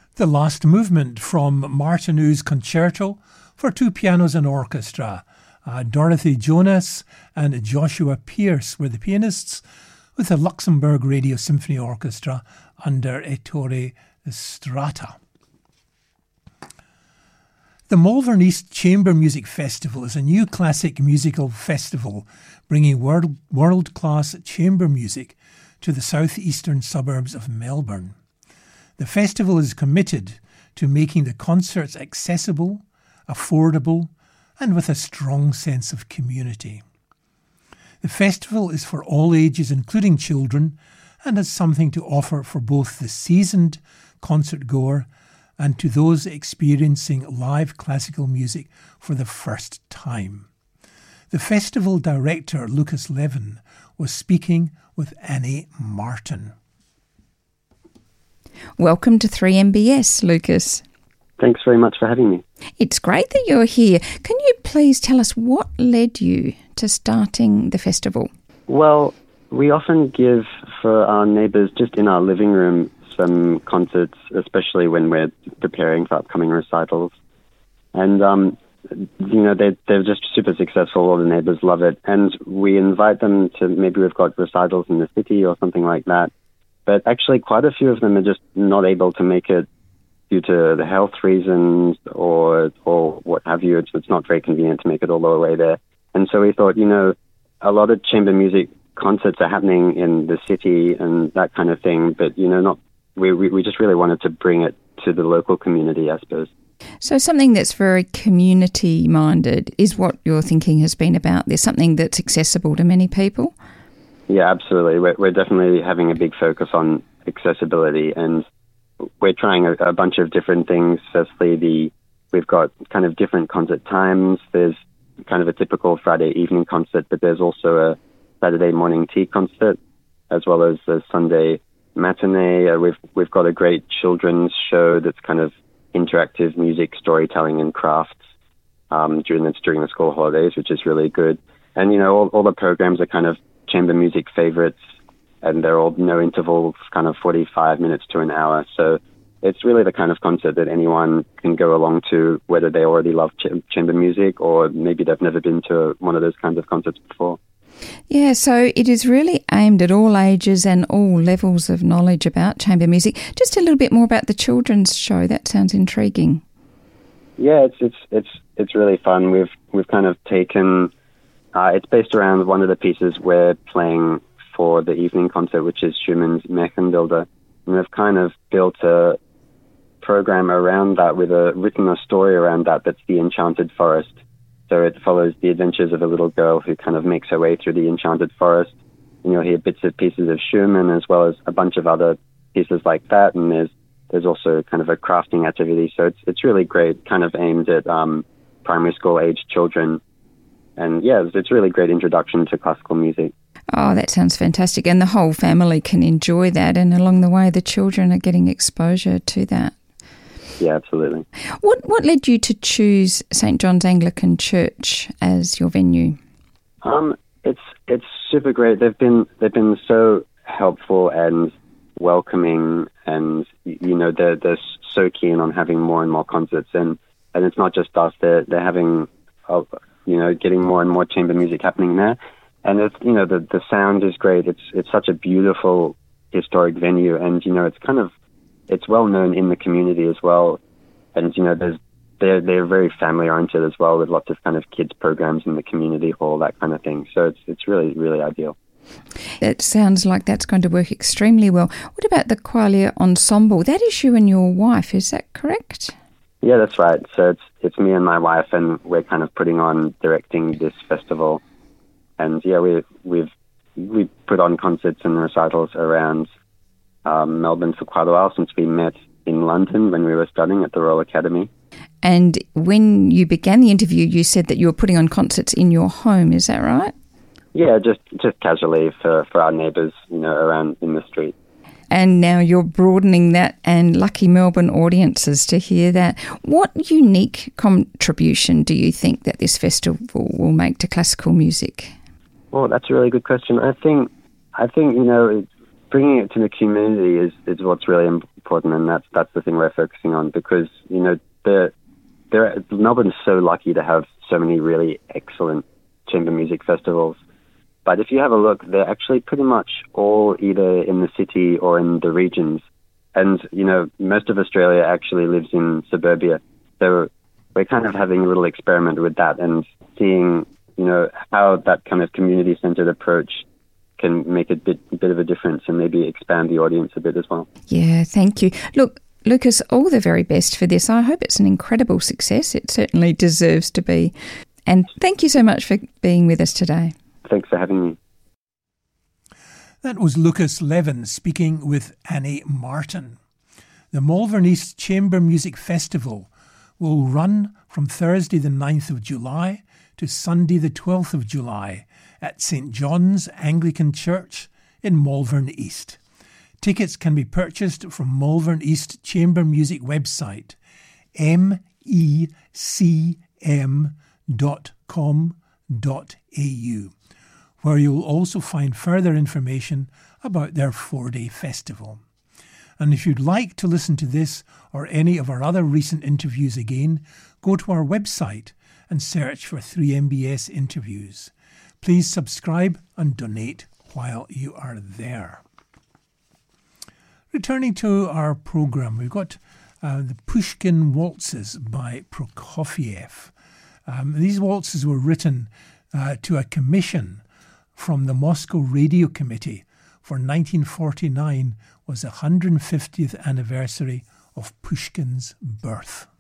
The last movement from Martineau's Concerto for two pianos and orchestra. Dorothy Jonas and Joshua Pierce were the pianists, with the Luxembourg Radio Symphony Orchestra under Ettore Strata. The Malvern East Chamber Music Festival is a new classic musical festival bringing world-class chamber music to the southeastern suburbs of Melbourne. The festival is committed to making the concerts accessible, affordable, and with a strong sense of community. The festival is for all ages, including children, and has something to offer for both the seasoned concert goer and to those experiencing live classical music for the first time. The festival director, Lucas Levin, was speaking with Annie Martin. Welcome to 3MBS, Lucas. Thanks very much for having me. It's great that you're here. Can you please tell us what led you to starting the festival? Well, we often give for our neighbours just in our living room some concerts, especially when we're preparing for upcoming recitals. And, they're just super successful. All the neighbours love it. And we invite them to, maybe we've got recitals in the city or something like that. But actually quite a few of them are just not able to make it due to the health reasons or what have you. It's not very convenient to make it all the way there. And so we thought, a lot of chamber music concerts are happening in the city and that kind of thing, but, we just really wanted to bring it to the local community, I suppose. So something that's very community-minded is what your thinking has been about. There's something that's accessible to many people? Yeah, absolutely. We're definitely having a big focus on accessibility, and we're trying a bunch of different things. Firstly, we've got kind of different concert times. There's kind of a typical Friday evening concert, but there's also a Saturday morning tea concert, as well as a Sunday matinee. We've got a great children's show that's kind of interactive music, storytelling, and crafts during the school holidays, which is really good. And all the programs are kind of chamber music favorites, and they're all no intervals, kind of 45 minutes to an hour. So it's really the kind of concert that anyone can go along to, whether they already love chamber music or maybe they've never been to one of those kinds of concerts before. Yeah, so it is really aimed at all ages and all levels of knowledge about chamber music. Just a little bit more about the children's show. That sounds intriguing. Yeah, it's really fun. We've kind of taken. It's based around one of the pieces we're playing for the evening concert, which is Schumann's Märchenbilder, and we've kind of built a program around that written a story around that. That's the Enchanted Forest. So it follows the adventures of a little girl who kind of makes her way through the enchanted forest. And you'll hear bits and pieces of Schumann as well as a bunch of other pieces like that. And there's also kind of a crafting activity. So it's really great, kind of aimed at primary school age children. And yeah, it's a really great introduction to classical music. Oh, that sounds fantastic. And the whole family can enjoy that. And along the way, the children are getting exposure to that. Yeah, absolutely. What led you to choose St. John's Anglican Church as your venue? It's super great. They've been so helpful and welcoming, and they're so keen on having more and more concerts. And it's not just us. They're having getting more and more chamber music happening there. And it's the sound is great. It's such a beautiful historic venue, and it's well known in the community as well, and they're very family oriented as well, with lots of kind of kids programs in the community hall, that kind of thing. So it's really, really ideal. It sounds like that's going to work extremely well. What about the Qualia Ensemble? That is you and your wife, is that correct? Yeah, that's right. So it's me and my wife, and we're kind of directing this festival, and yeah, we put on concerts and recitals around Melbourne for quite a while, since we met in London when we were studying at the Royal Academy. And when you began the interview, you said that you were putting on concerts in your home, is that right? Yeah, just casually for our neighbours, around in the street. And now you're broadening that, and lucky Melbourne audiences to hear that. What unique contribution do you think that this festival will make to classical music? Well, that's a really good question. I think bringing it to the community is what's really important. important, and that's the thing we're focusing on, because Melbourne's so lucky to have so many really excellent chamber music festivals. But if you have a look, they're actually pretty much all either in the city or in the regions. And, most of Australia actually lives in suburbia. So we're kind of having a little experiment with that and seeing, how that kind of community-centered approach can make a bit of a difference and maybe expand the audience a bit as well. Yeah, thank you. Look, Lucas, all the very best for this. I hope it's an incredible success. It certainly deserves to be. And thank you so much for being with us today. Thanks for having me. That was Lucas Levin speaking with Annie Martin. The Malvern East Chamber Music Festival will run from Thursday the 9th of July to Sunday the 12th of July at St John's Anglican Church in Malvern East. Tickets can be purchased from Malvern East Chamber Music website, mecm.com.au, where you'll also find further information about their 4-day festival. And if you'd like to listen to this or any of our other recent interviews again, go to our website and search for 3MBS interviews. Please subscribe and donate while you are there. Returning to our programme, we've got the Pushkin Waltzes by Prokofiev. These waltzes were written to a commission from the Moscow Radio Committee for 1949 was the 150th anniversary of Pushkin's birth.